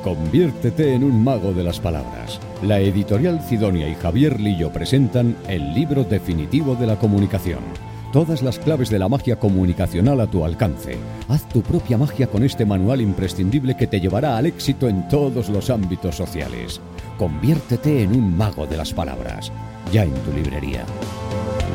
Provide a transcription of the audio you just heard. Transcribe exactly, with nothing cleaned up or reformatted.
Conviértete en un mago de las palabras. La editorial Cidonia y Javier Lillo presentan el libro definitivo de la comunicación. Todas las claves de la magia comunicacional a tu alcance. Haz tu propia magia con este manual imprescindible que te llevará al éxito en todos los ámbitos sociales. Conviértete en un mago de las palabras. Ya en tu librería.